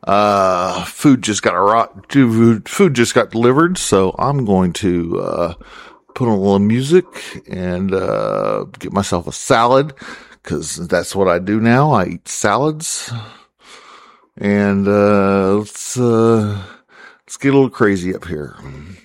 Food just got delivered, so I'm going to put on a little music and get myself a salad, because that's what I do now. I eat salads. And let's get a little crazy up here.